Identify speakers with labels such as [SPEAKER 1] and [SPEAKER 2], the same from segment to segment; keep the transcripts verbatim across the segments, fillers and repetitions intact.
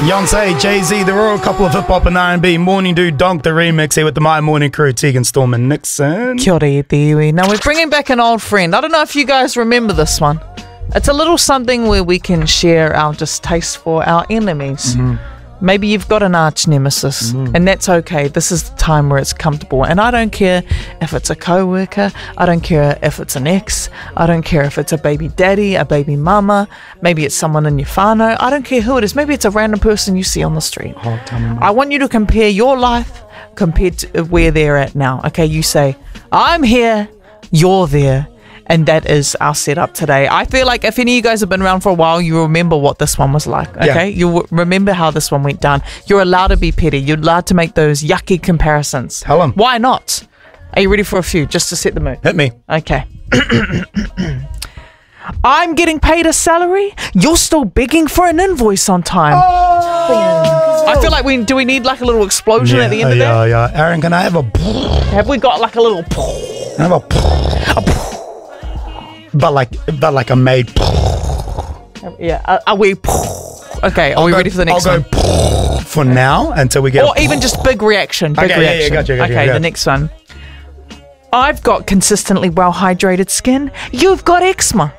[SPEAKER 1] Beyonce, Jay-Z, the royal couple of hip-hop and R and B. Morning Dude, Donk the remix here with the My Morning crew, Tegan, Storm and Nixon.
[SPEAKER 2] Kia ora e te iwi. Now we're bringing back an old friend. I don't know if you guys remember this one. It's a little something where we can share our distaste for our enemies. Mm-hmm. Maybe you've got an arch nemesis, mm. and that's okay. This is the time where it's comfortable. And I don't care if it's a co-worker, I don't care if it's an ex, I don't care if it's a baby daddy, a baby mama, maybe it's someone in your whānau, I don't care who it is. Maybe it's a random person you see on the street.
[SPEAKER 1] Oh, tell me more.
[SPEAKER 2] I want you to compare your life compared to where they're at now. Okay, you say, I'm here, you're there. And that is our setup today. I feel like if any of you guys have been around for a while, you remember what this one was like, okay? Yeah. You remember how this one went down. You're allowed to be petty. You're allowed to make those yucky comparisons.
[SPEAKER 1] Tell them.
[SPEAKER 2] Why not? Are you ready for a few, just to set the mood?
[SPEAKER 1] Hit me.
[SPEAKER 2] Okay. I'm getting paid a salary. You're still begging for an invoice on time.
[SPEAKER 1] Oh!
[SPEAKER 2] I feel like we do we need like a little explosion
[SPEAKER 1] yeah,
[SPEAKER 2] at the end
[SPEAKER 1] uh,
[SPEAKER 2] of
[SPEAKER 1] yeah,
[SPEAKER 2] that?
[SPEAKER 1] Yeah, yeah. Aaron, can I have a...
[SPEAKER 2] Have we got like a little...
[SPEAKER 1] I have a... a But like, but like a maid.
[SPEAKER 2] Yeah, are, are we? Okay, are
[SPEAKER 1] I'll
[SPEAKER 2] we
[SPEAKER 1] go,
[SPEAKER 2] ready for the next
[SPEAKER 1] I'll
[SPEAKER 2] one?
[SPEAKER 1] I'll go for now until we get.
[SPEAKER 2] Or even just big reaction. Big
[SPEAKER 1] okay,
[SPEAKER 2] reaction.
[SPEAKER 1] Yeah, yeah, gotcha, gotcha,
[SPEAKER 2] okay,
[SPEAKER 1] gotcha.
[SPEAKER 2] the next one. I've got consistently well hydrated skin. You've got eczema.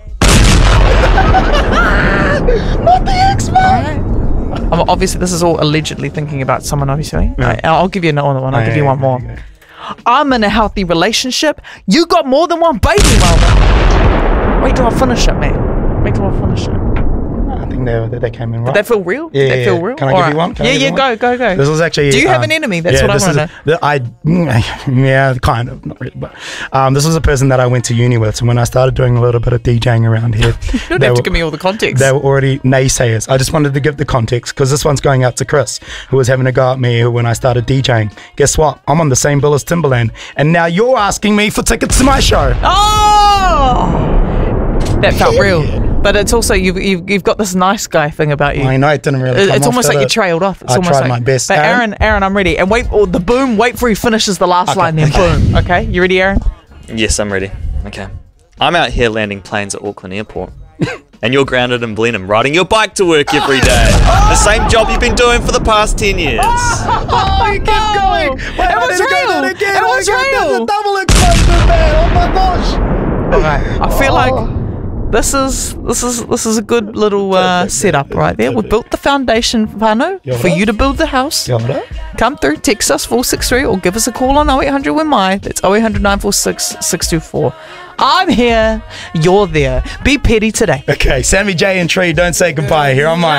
[SPEAKER 1] Not the eczema.
[SPEAKER 2] Um, obviously, this is all allegedly thinking about someone. Obviously,
[SPEAKER 1] Yeah.
[SPEAKER 2] right, I'll give you another one. I'll
[SPEAKER 1] oh,
[SPEAKER 2] give
[SPEAKER 1] yeah,
[SPEAKER 2] you one
[SPEAKER 1] yeah,
[SPEAKER 2] more.
[SPEAKER 1] yeah.
[SPEAKER 2] I'm in a healthy relationship. You got more than one baby mama. Wait till I finish it, man. Wait till I finish it.
[SPEAKER 1] I think they, they came in right.
[SPEAKER 2] Did that feel real?
[SPEAKER 1] Yeah,
[SPEAKER 2] Did that
[SPEAKER 1] yeah,
[SPEAKER 2] feel
[SPEAKER 1] yeah.
[SPEAKER 2] real?
[SPEAKER 1] Can I
[SPEAKER 2] All
[SPEAKER 1] give
[SPEAKER 2] right.
[SPEAKER 1] you one? Can I
[SPEAKER 2] yeah,
[SPEAKER 1] give
[SPEAKER 2] yeah,
[SPEAKER 1] you
[SPEAKER 2] go,
[SPEAKER 1] one?
[SPEAKER 2] go, go.
[SPEAKER 1] This was actually.
[SPEAKER 2] Do you
[SPEAKER 1] um,
[SPEAKER 2] have an enemy? That's
[SPEAKER 1] yeah,
[SPEAKER 2] what I
[SPEAKER 1] this
[SPEAKER 2] want to
[SPEAKER 1] is,
[SPEAKER 2] know.
[SPEAKER 1] the, I, yeah, kind of, not really, but um, this was a person that I went to uni with. So when I started doing a little bit of DJing around here,
[SPEAKER 2] you don't have
[SPEAKER 1] were,
[SPEAKER 2] to give me all the context.
[SPEAKER 1] They were already naysayers. I just wanted to give the context because this one's going out to Chris, who was having a go at me when I started DJing. Guess what? I'm on the same bill as Timberland, and now you're asking me for tickets to my show.
[SPEAKER 2] Oh, that felt real. But it's also you've, you've you've got this nice guy thing about you.
[SPEAKER 1] I know it didn't really. Come
[SPEAKER 2] It's
[SPEAKER 1] off
[SPEAKER 2] almost like
[SPEAKER 1] the,
[SPEAKER 2] you trailed off. It's
[SPEAKER 1] I
[SPEAKER 2] almost
[SPEAKER 1] tried
[SPEAKER 2] like,
[SPEAKER 1] my best.
[SPEAKER 2] But
[SPEAKER 1] Aaron,
[SPEAKER 2] Aaron, Aaron, I'm ready. And wait, oh, the boom. Wait for he finishes the last
[SPEAKER 1] okay,
[SPEAKER 2] line. Then
[SPEAKER 1] okay.
[SPEAKER 2] boom. Okay, you ready, Aaron?
[SPEAKER 3] Yes, I'm ready. Okay. I'm out here landing planes at Auckland Airport. And you're grounded in Blenheim, riding your bike to work every day. The same job you've been doing for the past ten years.
[SPEAKER 1] Oh, you keep going. Wait,
[SPEAKER 2] It was real. It was real.
[SPEAKER 1] A double explosion, man. Oh my gosh.
[SPEAKER 2] Okay, I feel like this is this is this is a good little uh, setup right there. We built the foundation, whānau, for you to build the house. Come through, text us four six three or give us a call on oh eight hundred when my. That's oh eight hundred nine four six six two four. I'm here, you're there. Be petty today.
[SPEAKER 1] Okay, Sammy J and Tree, don't say goodbye here on my.